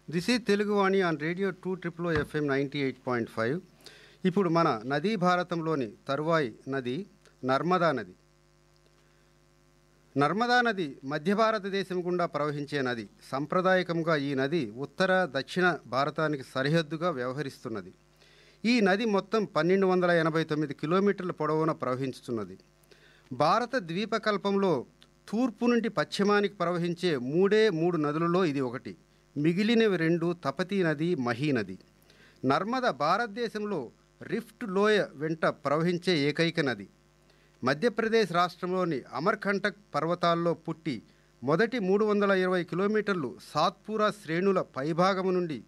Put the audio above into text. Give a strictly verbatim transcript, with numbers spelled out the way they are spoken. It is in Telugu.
This is Teluguvani on radio two triple FM ninety eight point five. ఇప్పుడు మన నదీ భారతంలోని తరువాయి నది నర్మదా నది. నర్మదా నది మధ్య భారతదేశం గుండా ప్రవహించే నది. సాంప్రదాయకంగా ఈ నది ఉత్తర దక్షిణ భారతానికి సరిహద్దుగా వ్యవహరిస్తున్నది. ఈ నది మొత్తం పన్నెండు వందల ఎనభై తొమ్మిది కిలోమీటర్ల పొడవున ప్రవహించుతున్నది. భారత ద్వీపకల్పంలో తూర్పు నుండి పశ్చిమానికి ప్రవహించే మూడే మూడు నదులలో ఇది ఒకటి. మిగిలినవి రెండు తపతీ నది, మహీ నది. నర్మద భారతదేశంలో రిఫ్ట్ లోయ వెంట ప్రవహించే ఏకైక నది. మధ్యప్రదేశ్ రాష్ట్రంలోని అమర్కంటక్ పర్వతాల్లో పుట్టి మొదటి మూడు వందల ఇరవై కిలోమీటర్లు సాత్పురా శ్రేణుల పైభాగము నుండి